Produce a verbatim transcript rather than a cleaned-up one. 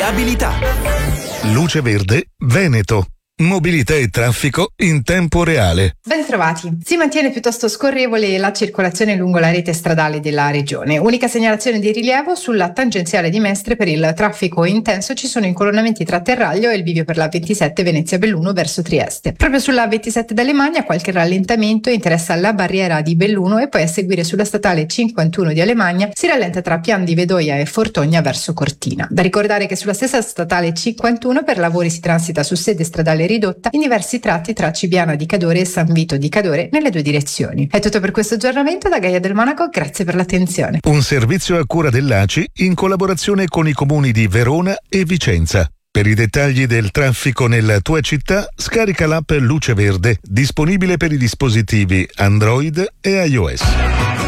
viabilità. Luce Verde Veneto. Mobilità e traffico in tempo reale. Ben trovati. Si mantiene piuttosto scorrevole la circolazione lungo la rete stradale della regione. Unica segnalazione di rilievo sulla tangenziale di Mestre per il traffico intenso ci sono incolonnamenti tra Terraglio e il bivio per la ventisette Venezia-Belluno verso Trieste. Proprio sulla ventisette d'Alemagna qualche rallentamento interessa la barriera di Belluno e poi a seguire sulla statale cinquantuno di Alemagna si rallenta tra Pian di Vedoia e Fortogna verso Cortina. Da ricordare che sulla stessa statale cinquantuno per lavori si transita su sede stradale ridotta in diversi tratti tra Cibiana di Cadore e San Vito di Cadore nelle due direzioni. È tutto per questo aggiornamento da Gaia del Monaco, grazie per l'attenzione. Un servizio a cura dell'A C I in collaborazione con i comuni di Verona e Vicenza. Per i dettagli del traffico nella tua città, scarica l'app Luce Verde, disponibile per i dispositivi Android e iOS.